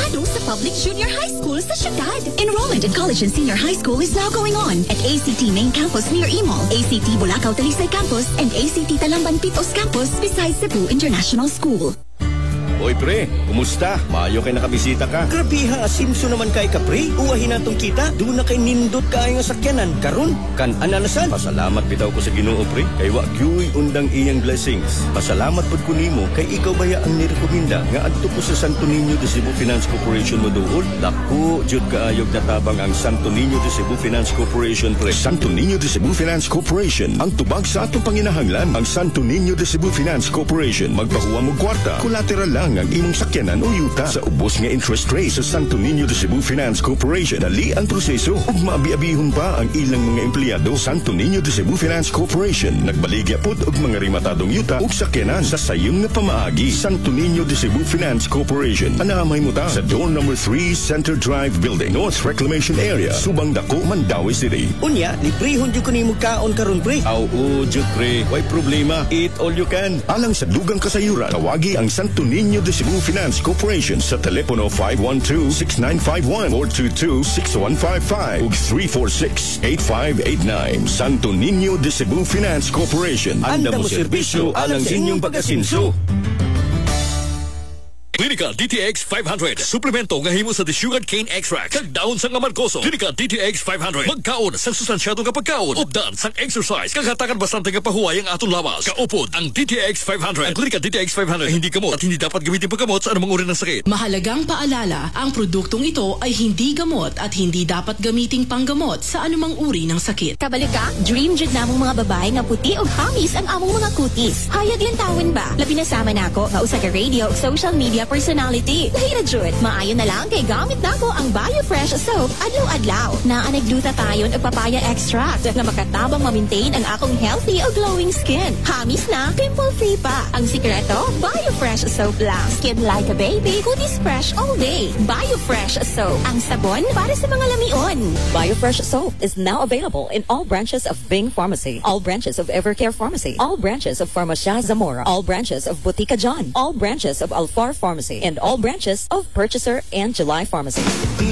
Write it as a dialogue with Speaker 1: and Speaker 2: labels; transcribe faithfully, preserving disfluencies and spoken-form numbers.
Speaker 1: graduado sa public junior high school sa syudad. Enrollment in college and senior high school is now going on at A C T Main Campus near Imol, A C T Bulacau Talisay Campus, and A C T Talamban Pitos Campus besides Cebu International School.
Speaker 2: Oy pre, kumusta? Maayo kay nakabisita ka.
Speaker 3: Grabiha, asimso naman kay ka pre. Uwahin natong kita, doon na kay nindot kaayong sakyanan. Karon, kan ananasan.
Speaker 2: Pasalamat bitaw ko sa Ginoo pre. Kay wa gyuy undang iyang blessings. Pasalamat pud ko nimo kay ikaw baya ang nirekomenda nga adto ko sa Santo Niño de Cebu Finance Corporation mo duol. Dako jud kaayog natabang ang Santo Niño de Cebu Finance Corporation pre.
Speaker 4: Santo Niño de Cebu Finance Corporation ang tubag sa atong panginahanglan. Ang Santo Niño de Cebu Finance Corporation magpahuwa mo kwarta, collateral lang ang imong sakyanan o yuta sa ubos nga interest rate sa Santo Niño de Cebu Finance Corporation. Dali ang proseso ug maabi-abihon pa ang ilang mga empleyado. Santo Niño de Cebu Finance Corporation nagbaligya pod og mga rematadong yuta ug sakyanan sa sayong nga pamaagi. Santo Niño de Cebu Finance Corporation anamay mo ta sa door number three Center Drive Building, North Reclamation Area, Subang Dako, Mandawi City.
Speaker 3: Unya, librehon jud ko nimo kaon karon pre.
Speaker 2: Aw o jud pre, way problema. Eat all you can.
Speaker 4: Alang sa dugang kasayuran, tawagi ang Santo Niño de Cebu Finance Corporation sa telepono five one two, six nine five one, four two two, six one five five ug three four six, eight five eight nine. Santo Niño de Cebu Finance Corporation.
Speaker 2: Anda mo serbisyo alang sa inyong pag-asinso.
Speaker 5: Clinica D T X five hundred. Suplemento nga himo sa sugar cane extract. Kag daon sang amargoso. Clinica D T X five hundred. Magkaon sang sustansyado nga pagkaon. Updan sang exercise. Kagatakan bastante nga pahuway ang aton lawas. Kaupod ang D T X five hundred. Ang Clinica D T X five hundred ay hindi gamot at hindi dapat gamitin paggamot sa anumang uri ng sakit.
Speaker 6: Mahalagang paalala, ang produktong ito ay hindi gamot at hindi dapat gamiting panggamot sa anumang uri ng sakit.
Speaker 1: Kabalika, dream jud namong mga babae nga puti o hamis ang among mga kutis. Hayag lintawin ba? Labi na sama nako nga usa ka radio ug social media personality. Lahira jud, maayo na lang kay gamit nako ang BioFresh soap adlaw-adlaw. Naa nagluta tayon og papaya extract nga makatabang ma-maintain ang akong healthy o glowing skin. Hamis na, pimple-free pa. Ang sikreto, BioFresh soap lang. Skin like a baby, kutis fresh all day. BioFresh soap, ang sabon para sa mga lamion.
Speaker 7: BioFresh soap is now available in all branches of Bing Pharmacy, all branches of Evercare Pharmacy, all branches of Pharmacia Zamora, all branches of Botica John, all branches of Alfar Pharmacy, and all branches of Purchaser and July Pharmacy.